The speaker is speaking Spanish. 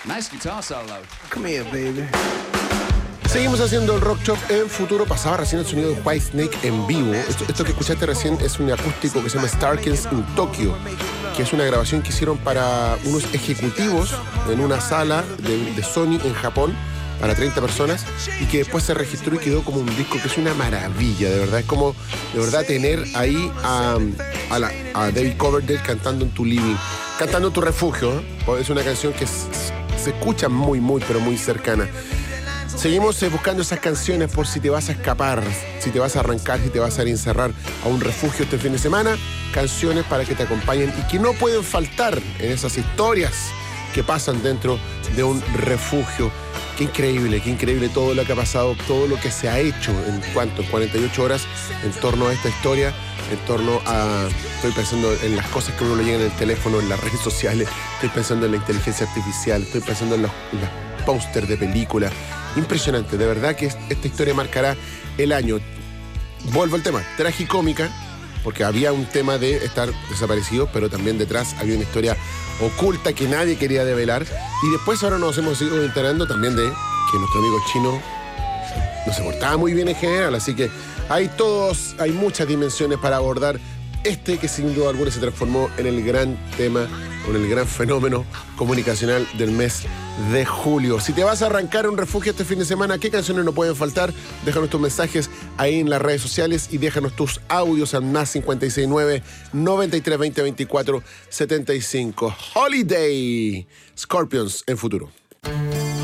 Nice guitar solo. Come here, baby. Seguimos haciendo el Rock Shop en Futuro. Pasaba recién el sonido de Whitesnake en vivo. Esto que escuchaste recién es un acústico que se llama Starkins in Tokyo, que es una grabación que hicieron para unos ejecutivos en una sala de Sony en Japón para 30 personas y que después se registró y quedó como un disco que es una maravilla, de verdad. Es como, de verdad, tener ahí a David Coverdale cantando en tu living, cantando en tu refugio, ¿eh? Es una canción que se escucha muy, pero muy cercana. Seguimos buscando esas canciones por si te vas a escapar, si te vas a arrancar, si te vas a encerrar a un refugio este fin de semana. Canciones para que te acompañen y que no pueden faltar en esas historias que pasan dentro de un refugio. Qué increíble todo lo que ha pasado, todo lo que se ha hecho en 48 horas en torno a esta historia, en torno a... Estoy pensando en las cosas que uno le llega en el teléfono, en las redes sociales, estoy pensando en la inteligencia artificial, estoy pensando en los pósters de películas. Impresionante, de verdad que esta historia marcará el año. Vuelvo al tema, tragicómica, porque había un tema de estar desaparecido, pero también detrás había una historia oculta que nadie quería develar. Y después ahora nos hemos ido enterando también de que nuestro amigo chino no se portaba muy bien en general, así que hay muchas dimensiones para abordar este que sin duda alguna se transformó en el gran tema, o en el gran fenómeno comunicacional del mes de julio. Si te vas a arrancar un refugio este fin de semana, ¿qué canciones no pueden faltar? Déjanos tus mensajes ahí en las redes sociales y déjanos tus audios al más 569 93 20 24 75. Holiday, Scorpions en Futuro.